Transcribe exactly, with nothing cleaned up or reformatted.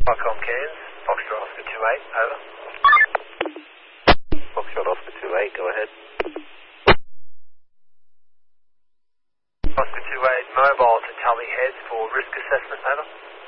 Icon Cairns, Foxtrot Oscar two eight, over. Foxtrot Oscar two eight, go ahead. Oscar two eight, mobile to Tully Heads for risk assessment, over.